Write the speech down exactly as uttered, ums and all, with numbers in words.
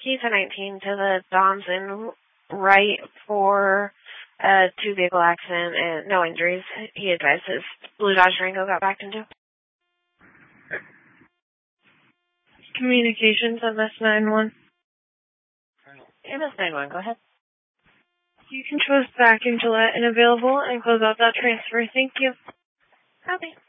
Key ten nineteen to the Donson right for a two-vehicle accident and no injuries. He advised his Blue Dodge Durango got backed into. Communications, M S nine one. M S nine one, go ahead. You can choose back in Gillette and available and close out that transfer. Thank you. Okay.